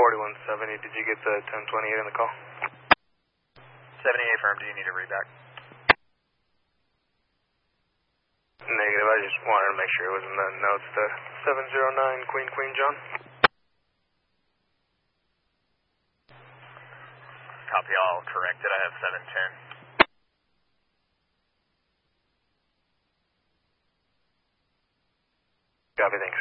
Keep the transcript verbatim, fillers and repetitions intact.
forty-one seventy, did you get the ten twenty-eight in the call? seventy-eight firm, do you need a read back? Negative, I just wanted to make sure it was in the notes to seven zero nine Queen Queen John. Copy, all corrected, I have seven ten. Copy, thanks.